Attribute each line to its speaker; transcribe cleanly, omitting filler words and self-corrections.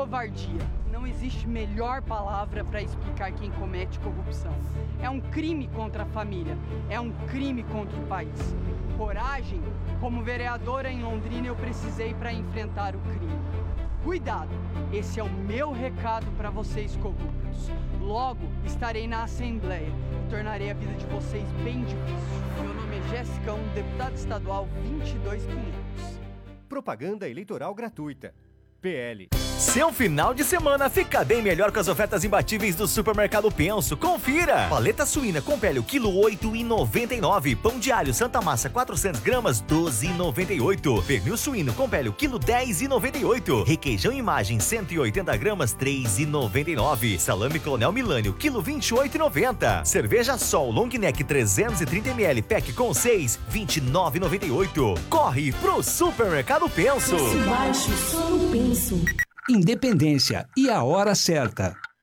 Speaker 1: covardia. Não existe melhor palavra para explicar quem comete corrupção. É um crime contra a família, é um crime contra o país. Coragem, como vereadora em Londrina, eu precisei para enfrentar o crime. Cuidado, esse é o meu recado para vocês corruptos. Logo estarei na Assembleia e tornarei a vida de vocês bem difícil. Meu nome é Jéssica, deputado estadual 22500.
Speaker 2: Propaganda eleitoral gratuita. PL.
Speaker 3: Seu final de semana fica bem melhor com as ofertas imbatíveis do Supermercado Penso. Confira! Paleta suína com pele, quilo 8,99. Pão de alho Santa Massa 400 gramas, 12,98. Pernil suíno com pele, quilo 10,98. Requeijão Imagem 180 gramas, 3,99. Salame Colonel Milânio, quilo 28,90. Cerveja Sol Long Neck 330 ml, pack com 6, 29,98. Corre pro Supermercado Penso!
Speaker 4: Preço baixo, só no Penso.
Speaker 5: Independência e a hora certa.